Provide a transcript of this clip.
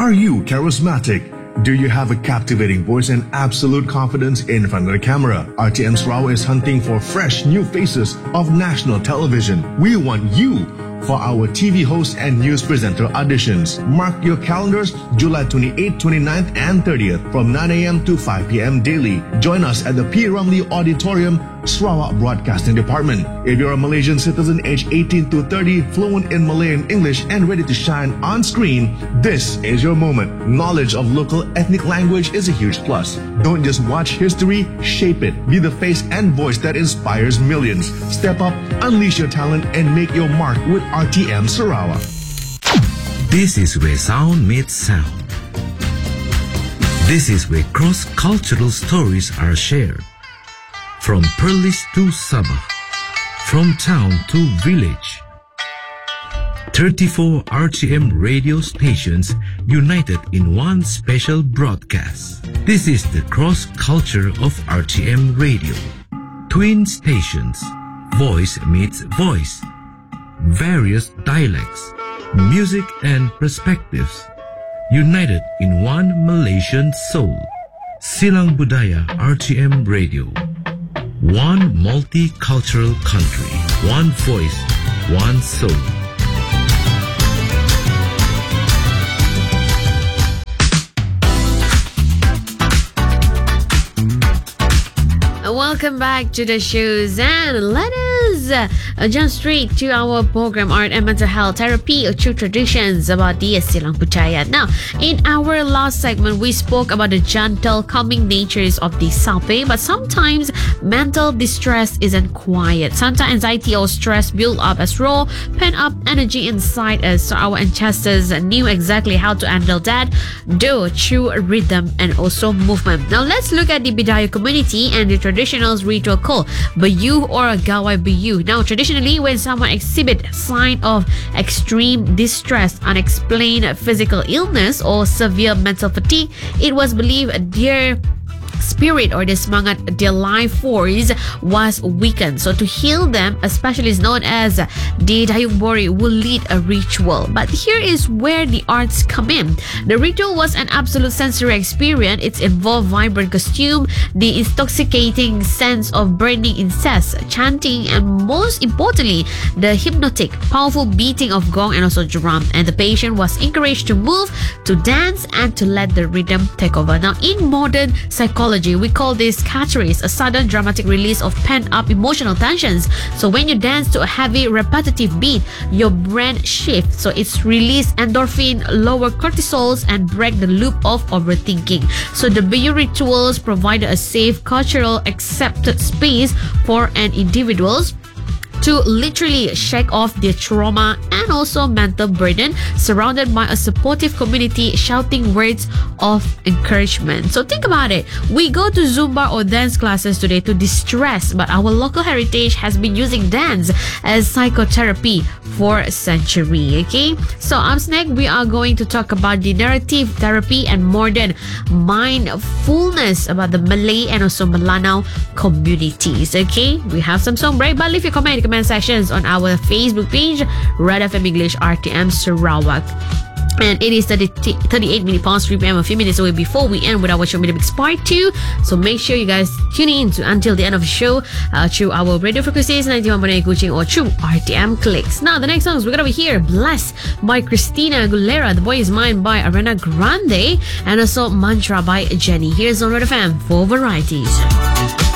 Are you charismatic? Do you have a captivating voice and absolute confidence in front of the camera? RTM Sarawak is hunting for fresh new faces of national television. We want you for our TV host and news presenter auditions. Mark your calendars July 28th, 29th and 30th from 9 a.m. to 5 p.m. daily. Join us at the P. Ramlee Auditorium, Sarawak Broadcasting Department. If you're a Malaysian citizen aged 18 to 30, fluent in Malay and English and ready to shine on screen, this is your moment. Knowledge of local ethnic language is a huge plus. Don't just watch history, shape it. Be the face and voice that inspires millions. Step up, unleash your talent and make your mark with RTM Sarawak. This is where sound meets sound. This is where cross-cultural stories are shared. From Perlis to Sabah, from town to village. 34 RTM radio stations united in one special broadcast. This is the cross-culture of RTM radio. Twin stations, voice meets voice. Various dialects, music and perspectives, united in one Malaysian soul. Silang Budaya RTM Radio. One multicultural country, one voice, one soul. Welcome back to the shows, and let us jump straight to our program, Art and Mental Health Therapy, True Traditions about the Silang Budaya. Now, in our last segment, we spoke about the gentle, calming natures of the sape, but sometimes mental distress isn't quiet. Sometimes anxiety or stress build up as raw, pent-up energy inside us. So our ancestors knew exactly how to handle that, though through rhythm and also movement. Now, let's look at the Bidayuh community and the traditional ritual called Bayuh or Gawai Bayuh. Now, traditionally, when someone exhibits sign of extreme distress, unexplained physical illness, or severe mental fatigue, it was believed their spirit or the semangat, their life force was weakened. So to heal them, a specialist known as the Dayung Bori will lead a ritual. But here is where the arts come in. The ritual was an absolute sensory experience. It involved vibrant costume, the intoxicating sense of burning incense, chanting, and most importantly, the hypnotic, powerful beating of gong and also drum. And the patient was encouraged to move, to dance, and to let the rhythm take over. Now, in modern psychology, we call this catharsis, a sudden dramatic release of pent-up emotional tensions. So when you dance to a heavy repetitive beat, your brain shifts. So it's release endorphin, lower cortisols, and break the loop of overthinking. So the Bayuh rituals provided a safe, cultural, accepted space for an individuals to literally shake off their trauma and also mental burden, surrounded by a supportive community shouting words of encouragement. So think about it. We go to Zumba or dance classes today to distress, but our local heritage has been using dance as psychotherapy for a century. Okay, so up next we are going to talk about the narrative therapy and modern mindfulness about the Malay and also Melanau communities. Okay, we have some song break, but leave your comment in the comment sections on our Facebook page, Red FM English RTM Sarawak. And it is 38 minutes past 3 p.m. a few minutes away before we end with our show Media Mix Part 2. So make sure you guys tune in until the end of the show through our radio frequencies 91.8 Kuching or through RTM Clicks. Now, the next songs we're going to hear Blessed by Christina Aguilera, The Boy Is Mine by Ariana Grande, and also Mantra by Jenny. Here's on Red FM for varieties.